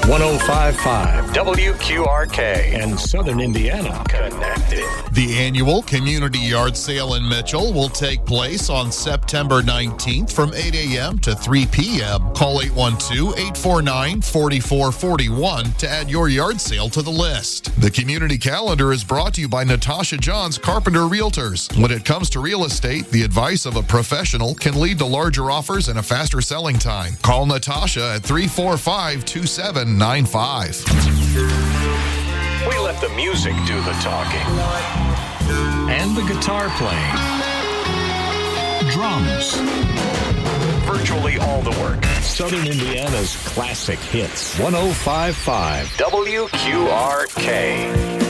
105.5 WQRK and Southern Indiana connected. The annual Community Yard Sale in Mitchell will take place on September 19th from 8 a.m. to 3 p.m. Call 812-849-4441 to add your yard sale to the list. The community calendar is brought to you by Natasha Johns Carpenter Realtors. When it comes to real estate, the advice of a professional can lead to larger offers and a faster selling time. Call Natasha at 345-2795. We let the music do the talking. And the guitar playing. Drums. Virtually all the work. Southern Indiana's classic hits. 105.5 WQRK.